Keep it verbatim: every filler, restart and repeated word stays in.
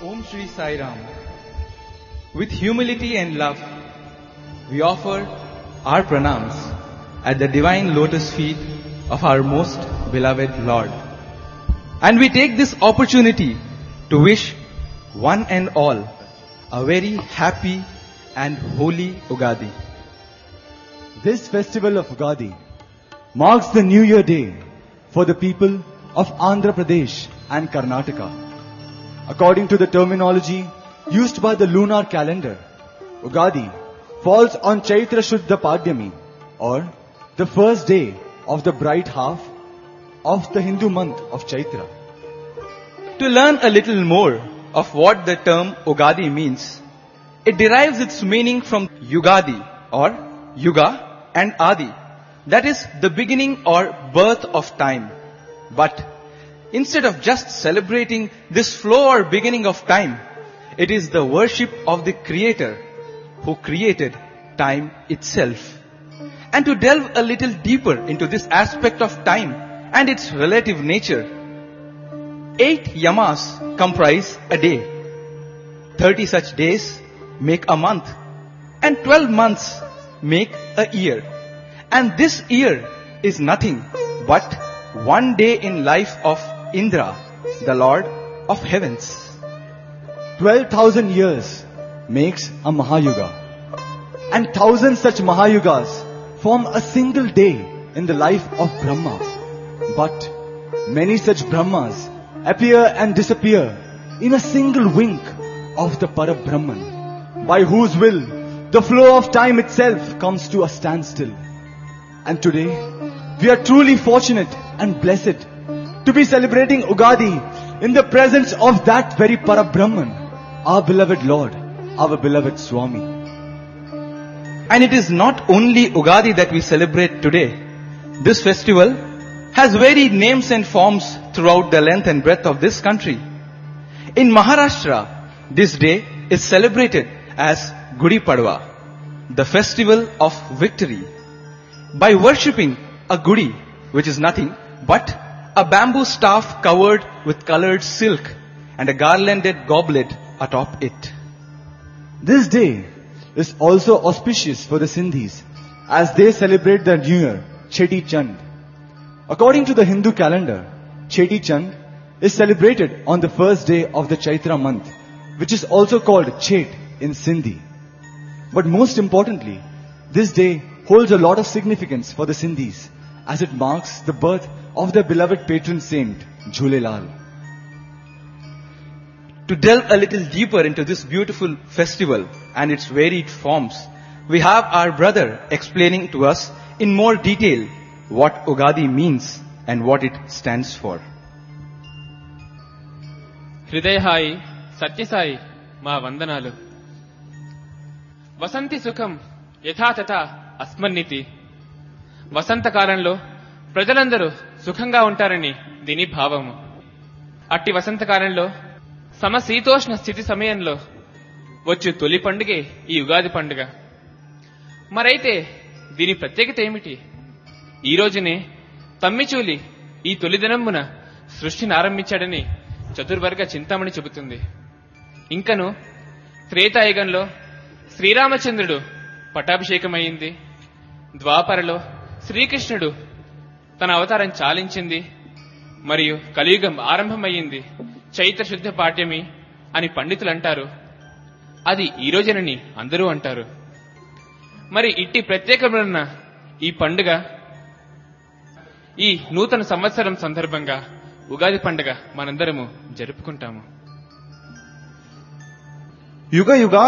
Om Shri Sai Ram. With humility and love, we offer our pranams at the divine lotus feet of our most beloved Lord. And we take this opportunity to wish one and all a very happy and holy Ugadi. This festival of Ugadi marks the New Year day for the people of Andhra Pradesh and Karnataka. According to the terminology used by the lunar calendar, Ugadi falls on Chaitra Shuddha Padhyami, or the first day of the bright half of the Hindu month of Chaitra. To learn a little more of what the term Ugadi means, it derives its meaning from Yugadi or Yuga and Adi, that is the beginning or birth of time. But instead of just celebrating this flow or beginning of time, it is the worship of the Creator who created time itself. And to delve a little deeper into this aspect of time and its relative nature, eight yamas comprise a day. Thirty such days make a month, and twelve months make a year. And this year is nothing but one day in life of Indra, the Lord of heavens. twelve thousand years makes a Mahayuga. And thousand such Mahayugas form a single day in the life of Brahma. But many such Brahmas appear and disappear in a single wink of the Parabrahman, by whose will the flow of time itself comes to a standstill. And today, we are truly fortunate and blessed to be celebrating Ugadi in the presence of that very Parabrahman, our beloved Lord, our beloved Swami. And it is not only Ugadi that we celebrate today. This festival has varied names and forms throughout the length and breadth of this country. In Maharashtra, this day is celebrated as Gudi Padwa, the festival of victory. By worshipping a Gudi, which is nothing but a bamboo staff covered with colored silk and a garlanded goblet atop it. This day is also auspicious for the Sindhis as they celebrate their new year, Cheti Chand. According to the Hindu calendar, Cheti Chand is celebrated on the first day of the Chaitra month, which is also called Chet in Sindhi. But most importantly, this day holds a lot of significance for the Sindhis as it marks the birth of their beloved patron saint, Jhulelal. To delve a little deeper into this beautiful festival and its varied forms, we have our brother explaining to us in more detail what Ugadi means and what it stands for. Hridayahai, Satyasai, Ma Vandanalu. Vasanti Sukham, Yathatata, Asmanniti. Vasanta Karanlo, ప్రజలందరూ సుఖంగా ఉంటారని దీని భావము. అట్టి వసంతకాలంలో సమశీతోష్ణ స్థితి సమయంలో వచ్చు తొలి పండుగే ఈ యుగాది పండుగ. మరైతే దీని ప్రత్యేకత ఏమిటి? ఈ రోజునే తమ్మిచూలి ఈ తొలి దినమున సృష్టిని ఆరంభించాడని చతుర్వర్గ చింతామణి చెబుతుంది. ఇంకను త్రేతాయుగంలో శ్రీరామచంద్రుడు పట్టాభిషేకమైంది. ద్వాపరలో శ్రీకృష్ణుడు తన అవతారం చాలించింది. మరియు కలియుగం ఆరంభమయ్యింది చైత్ర శుద్ధ పాఠ్యమి అని పండితులు అంటారు. అది ఈ రోజునని అందరూ అంటారు. మరి ఇట్టి ప్రత్యేకమైన ఈ పండుగ ఈ నూతన సంవత్సరం సందర్భంగా ఉగాది పండుగ మనందరము జరుపుకుంటాము. యుగ యుగా